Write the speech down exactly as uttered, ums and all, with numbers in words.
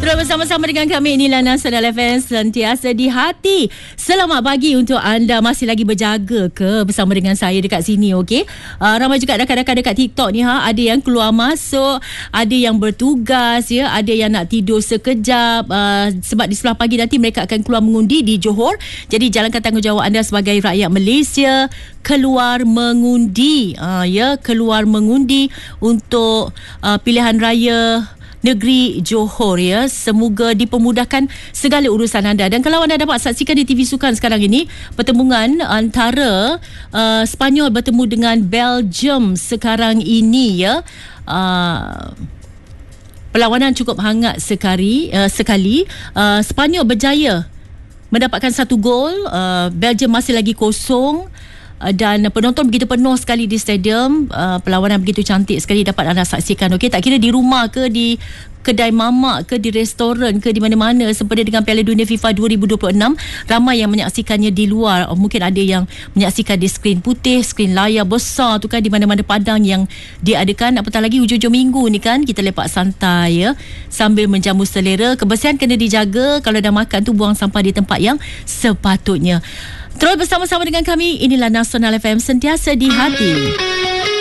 Terus bersama-sama dengan kami, inilah Nasional F M, sentiasa di hati. Selamat pagi untuk anda masih lagi berjaga ke bersama dengan saya dekat sini, okey? Uh, ramai juga rakan-rakan dekat TikTok ni, ha, ada yang keluar masuk, ada yang bertugas, ya, ada yang nak tidur sekejap, uh, sebab di sebelah pagi nanti mereka akan keluar mengundi di Johor. Jadi jalankan tanggungjawab anda sebagai rakyat Malaysia, keluar mengundi, uh, ya, keluar mengundi untuk uh, pilihan raya negeri Johor, ya. Semoga dipermudahkan segala urusan anda. Dan kalau anda dapat saksikan di T V Sukan sekarang ini, pertemuan antara uh, Sepanyol bertemu dengan Belgium sekarang ini, ya. Uh, perlawanan cukup hangat sekali. Uh, sekali. Uh, Sepanyol berjaya mendapatkan satu gol. Uh, Belgium masih lagi kosong. Dan penonton begitu penuh sekali di stadium. uh, Perlawanan begitu cantik sekali dapat anda saksikan. Okey, tak kira di rumah ke, di kedai mamak ke, di restoran ke, di mana-mana, seperti dengan Piala Dunia FIFA dua ribu dua puluh enam, ramai yang menyaksikannya di luar. oh, Mungkin ada yang menyaksikan di skrin putih, skrin layar besar tu kan, di mana-mana padang yang diadakan. Apatah lagi hujung-hujung minggu ni kan, kita lepak santai, ya, sambil menjamu selera. Kebersihan kena dijaga. Kalau dah makan tu, buang sampah di tempat yang sepatutnya. Terus bersama-sama dengan kami, inilah Nasional F M, sentiasa di hati.